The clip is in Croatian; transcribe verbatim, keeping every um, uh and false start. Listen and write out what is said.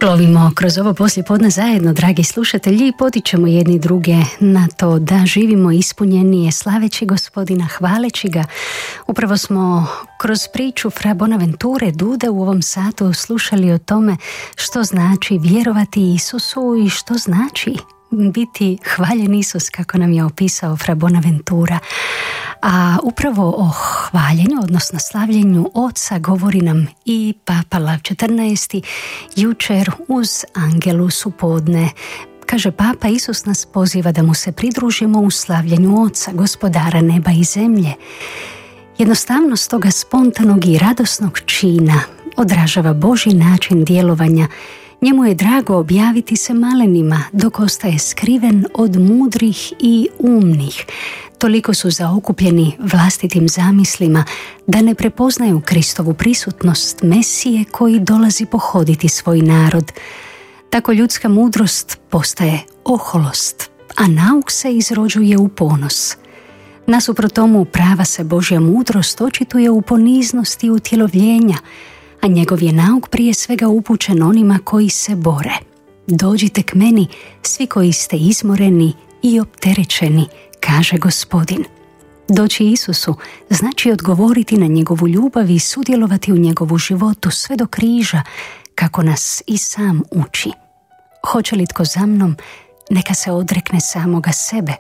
Plovimo kroz ovo poslijepodne zajedno, dragi slušatelji, i potičemo jedni druge na to da živimo ispunjenije, slaveći Gospodina, hvaleći ga. Upravo smo kroz priču Fra Bonaventure Dude u ovom satu slušali o tome što znači vjerovati Isusu i što znači biti hvaljen Isus, kako nam je opisao Fra Bonaventura. A upravo o hvaljenju, odnosno slavljenju Oca, govori nam i Papa Lav četrnaesti jučer uz Angelus u podne. Kaže Papa, Isus nas poziva da mu se pridružimo u slavljenju Oca, Gospodara neba i zemlje. Jednostavnost toga spontanog i radosnog čina odražava Božji način djelovanja. Njemu je drago objaviti se malenima, dok ostaje skriven od mudrih i umnih. Toliko su zaokupljeni vlastitim zamislima da ne prepoznaju Kristovu prisutnost, Mesije koji dolazi pohoditi svoj narod. Tako ljudska mudrost postaje oholost, a nauk se izrođuje u ponos. Nasuprot tomu prava se Božja mudrost očituje u poniznosti utjelovljenja, a njegov je nauk prije svega upućen onima koji se bore. Dođite k meni, svi koji ste izmoreni i opterećeni, kaže Gospodin. Doći Isusu znači odgovoriti na njegovu ljubav i sudjelovati u njegovu životu sve do križa, kako nas i sam uči. Hoće li tko za mnom, neka se odrekne samoga sebe,